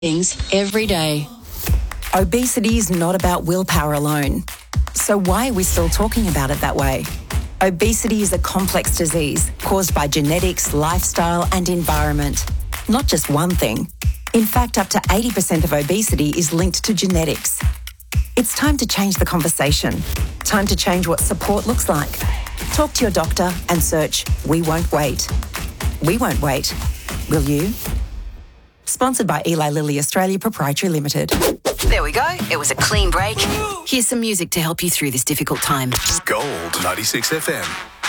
things every day. Obesity is not about willpower alone. So why are we still talking about it that way? Obesity is a complex disease caused by genetics, lifestyle and environment. Not just one thing. In fact, up to 80% of obesity is linked to genetics. It's time to change the conversation. Time to change what support looks like. Talk to your doctor and search We Won't Wait. We won't wait. Will you? Sponsored by Eli Lilly Australia Proprietary Limited. There we go. It was a clean break. Here's some music to help you through this difficult time. Gold 96 FM.